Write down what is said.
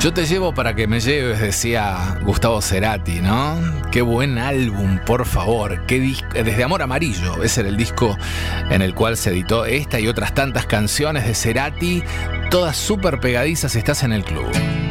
Yo te llevo para que me lleves, decía Gustavo Cerati, ¿no? Qué buen álbum, por favor. Desde Amor Amarillo, ese era el disco en el cual se editó esta y otras tantas canciones de Cerati, todas súper pegadizas. Estás en el club.